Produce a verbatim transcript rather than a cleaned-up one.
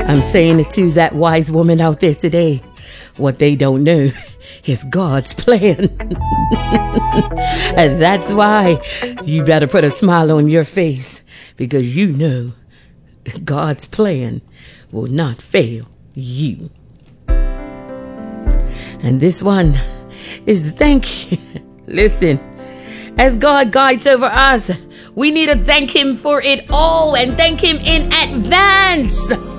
I'm saying it to that wise woman out there today. What they don't know is God's plan. And that's why you better put a smile on your face, because you know God's plan will not fail you. And this one is thank you. Listen, as God guides over us, we need to thank him for it all and thank him in advance.